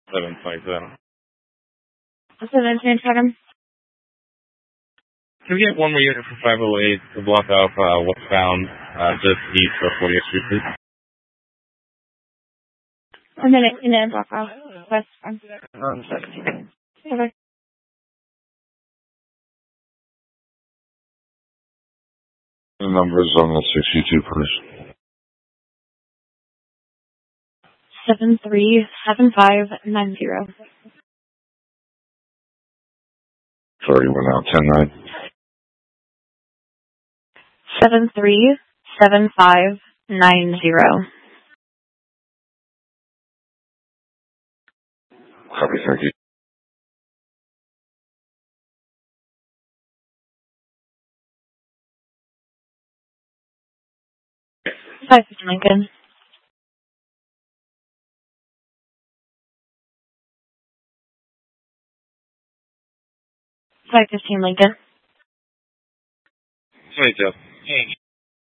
727. 727. Can we get one more unit for 508 to block off westbound, just east of 40th Street, please? 1 minute, and then block off westbound. 17. Okay. The numbers on the 62, please. 737590. Sorry, went out 10-9. 737590. Copy, thank you. 515 Lincoln. 515 Lincoln. 22.